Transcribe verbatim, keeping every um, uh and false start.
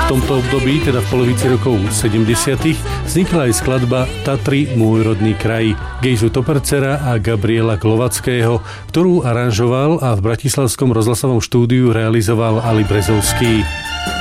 V tomto období, teda v polovici rokov sedemdesiatych, vznikla aj skladba Tatry, môj rodný kraj Gejzu Topercera a Gabriela Glovackého, ktorú aranžoval a v bratislavskom rozhlasovom štúdiu realizoval Ali Brezovský.